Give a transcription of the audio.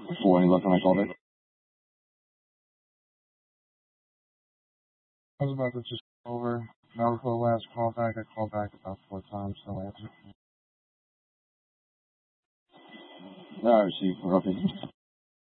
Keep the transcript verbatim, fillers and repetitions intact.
before he looked when I called it. I was about to just go over. Now for the last callback, I called back about four times, no answer. No, I received. We're okay.